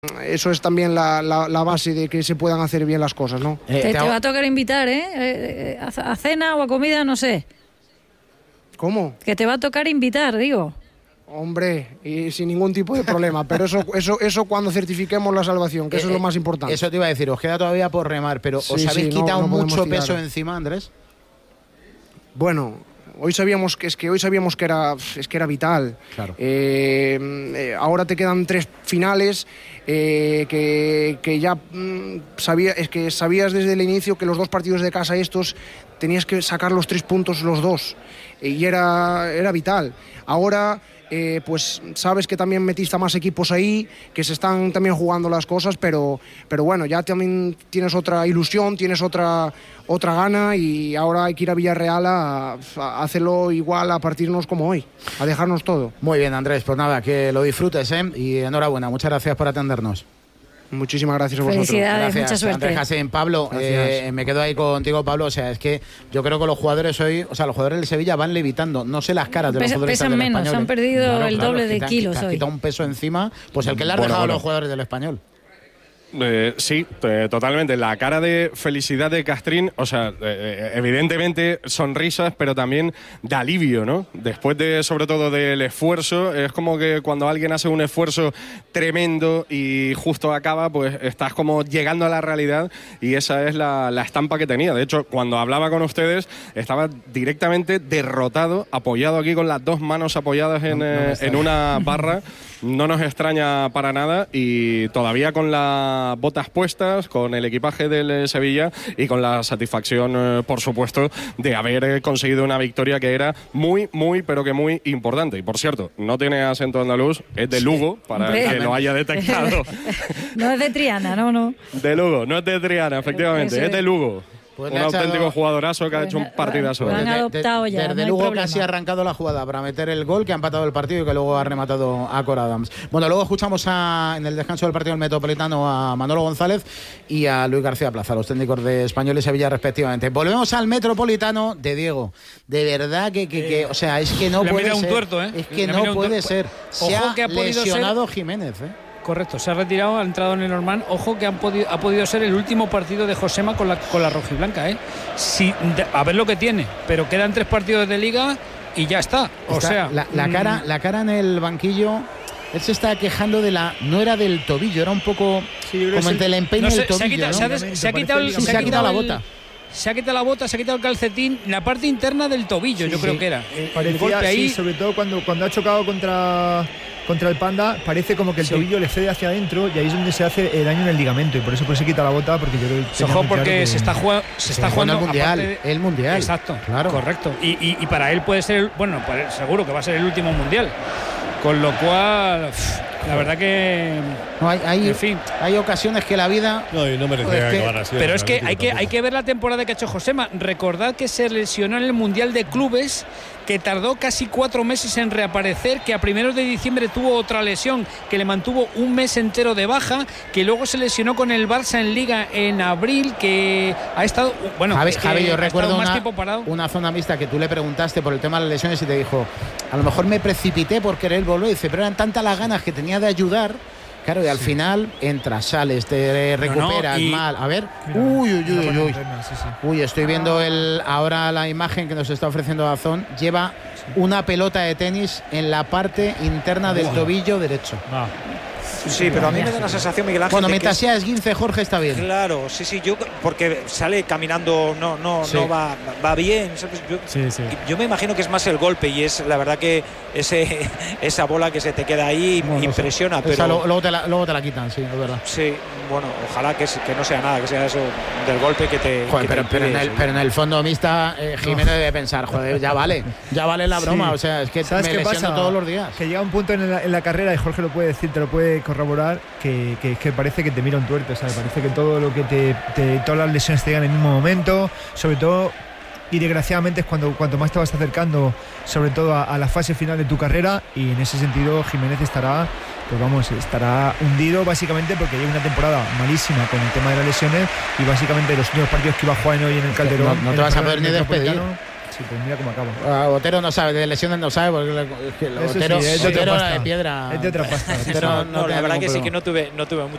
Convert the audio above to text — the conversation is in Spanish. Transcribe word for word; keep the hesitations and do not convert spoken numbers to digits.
eso es también la, la, la base de que se puedan hacer bien las cosas, ¿no? Eh, te, te va a tocar invitar, ¿eh? eh a, a cena o a comida, no sé. ¿Cómo? Que te va a tocar invitar, digo. Hombre, y sin ningún tipo de problema, pero eso, eso, eso cuando certifiquemos la salvación, que eso eh, es lo más importante. Eso te iba a decir, os queda todavía por remar, pero sí, ¿os habéis sí, quitado no, no mucho tirar. peso encima, Andrés? Bueno, hoy sabíamos que es que hoy sabíamos que era es que era vital. Claro. Eh, eh, ahora te quedan tres finales eh, que, que ya mm, sabía es que sabías desde el inicio que los dos partidos de casa estos tenías que sacar los tres puntos los dos y era era vital. Ahora Eh, pues sabes que también metiste a más equipos ahí, que se están también jugando las cosas, pero, pero bueno, ya también tienes otra ilusión, tienes otra, otra gana y ahora hay que ir a Villarreal a, a hacerlo igual, a partirnos como hoy, a dejarnos todo. Muy bien, Andrés, pues nada, que lo disfrutes, ¿eh? Y enhorabuena, muchas gracias por atendernos. Muchísimas gracias a vosotros. Felicidades, gracias, mucha suerte. Andrés Hasén. Pablo, eh, me quedo ahí contigo, Pablo. O sea, es que yo creo que los jugadores hoy, o sea, los jugadores del Sevilla van levitando, no sé las caras de los Pesa, futbolistas pesan del menos, Español. han perdido claro, el claro, doble de te han, kilos te hoy. Te quitado un peso encima, pues el que le ha bueno, dejado bueno. a los jugadores del Español. Eh, sí, eh, totalmente. La cara de felicidad de Castrín, o sea, eh, evidentemente sonrisas, pero también de alivio, ¿no? Después de, sobre todo, del esfuerzo, es como que cuando alguien hace un esfuerzo tremendo y justo acaba, pues estás como llegando a la realidad y esa es la, la estampa que tenía. De hecho, cuando hablaba con ustedes, estaba directamente derrotado, apoyado aquí con las dos manos apoyadas en, No, no eh, en una barra. No nos extraña para nada y todavía con las botas puestas, con el equipaje del Sevilla y con la satisfacción, eh, por supuesto, de haber conseguido una victoria que era muy, muy, pero que muy importante. Y por cierto, no tiene acento andaluz, es de Lugo, para Hombre. el que lo haya detectado. No es de Triana, no, no. De Lugo, no es de Triana, efectivamente, Eso es de es. Lugo. Pues un le ha echado- auténtico jugadorazo que ha Pues hecho un na- partidazo. lo han Desde- adoptado ya, Desde no hay Lugo problema. casi ha arrancado la jugada para meter el gol que ha empatado el partido y que luego ha rematado a Cor Adams. Bueno, luego escuchamos a, en el descanso del partido del Metropolitano a Manolo González y a Luis García Plaza, los técnicos de Español y Sevilla respectivamente. Volvemos al Metropolitano de Diego. De verdad que, que, que o sea, es que no Le puede mira un ser. tuerto, ¿eh? Es que Le no mira un puede tuerto. ser. Se Ojo ha que ha podido lesionado Jiménez, ¿eh? Correcto, se ha retirado, ha entrado en el Normand. Ojo que han podido, ha podido ser el último partido de Josema con la, con la rojiblanca, ¿eh? Si, de, a ver lo que tiene, pero quedan tres partidos de liga y ya está. O Está sea, la, la cara, la cara en el banquillo. Él se está quejando de la. No era del tobillo, era un poco Sí, como entre el empeine no y sé, el tobillo. se ha quitado, ¿no? se ha des- se ha quitado el- Sí, se ha quitado la el- bota. Se ha quitado la bota, se ha quitado el calcetín, la parte interna del tobillo, Sí, yo sí. creo que era. El Parecía, golpe ahí. sí, sobre todo cuando, cuando ha chocado contra, contra el Panda, parece como que el Sí. tobillo le cede hacia adentro y ahí es donde se hace el daño en el ligamento y por eso pues se quita la bota porque yo creo que tenía Ojo muy porque claro que- se está, jugando, se está jugando el mundial, aparte de- el mundial. Exacto, Claro. correcto. Y, y, y para él puede ser, el- bueno, para él seguro que va a ser el último mundial. Con lo cual, pff, la verdad que, No, hay, hay, en fin. hay ocasiones que la vida. No, y no merecía Pues que- acabar así. Pero es que Atlético hay que tampoco. hay que ver la temporada que ha hecho Josema. Recordad que se lesionó en el Mundial de Clubes, que tardó casi cuatro meses en reaparecer, que a primeros de diciembre tuvo otra lesión que le mantuvo un mes entero de baja, que luego se lesionó con el Barça en Liga en abril, que ha estado, bueno, Javi, es que Javi, yo ha recuerdo estado más una, tiempo parado. una zona mixta que tú le preguntaste por el tema de las lesiones y te dijo, a lo mejor me precipité por querer volver. Dice, pero eran tantas las ganas que tenía de ayudar. Claro, y al final entras, sales, te recuperas y- mal. A ver, Mira, uy, uy, una uy, buena uy. interna, sí, sí. Uy, estoy viendo el ahora la imagen que nos está ofreciendo Dazón. Lleva una pelota de tenis en la parte interna del tobillo derecho. Ah, Sí, pero a mí me da la sensación, Miguel Ángel, Bueno, de que mientras es- sea esguince, Jorge, está bien. Claro, sí, sí, yo porque sale caminando, no, no, Sí. no va, va bien, ¿sabes? Yo, sí, sí. yo me imagino que es más el golpe y es la verdad que ese esa bola que se te queda ahí Bueno, impresiona, esa pero lo- luego, te la, luego te la quitan, sí, es verdad. sí, bueno, ojalá que, que no sea nada, que sea eso del golpe que te. Joder, que te pero, pero, en impide el, eso. pero en el fondo mixta, eh, Jiménez debe pensar, joder, ya vale, ya vale la broma, Sí. o sea, es que me ¿Sabes qué lesiono pasa? todos los días. Que llega un punto en la, en la carrera, y Jorge lo puede decir, te lo puede corroborar, que, que, que parece que te mira un tuerto, ¿sabes? Parece que todo lo que te, te todas las lesiones te llegan en el mismo momento, sobre todo, y desgraciadamente es cuando cuanto más te vas acercando, sobre todo a, a la fase final de tu carrera, y en ese sentido Jiménez estará, pues vamos, estará hundido básicamente porque lleva una temporada malísima con el tema de las lesiones y básicamente los últimos partidos que iba a jugar hoy en el Calderón. No- no te en el vas a Calderón poder ni despedir. Metropolitano, sí, pues mira cómo acaba. Ah, Otero no sabe, de lesiones no sabe, porque le- es que el Eso sí, Otero, es de otra Otero era pasta. de piedra. Es de otra pasta. Otero No, no no, tiene la verdad que sí ningún que no tuve, no tuve mucho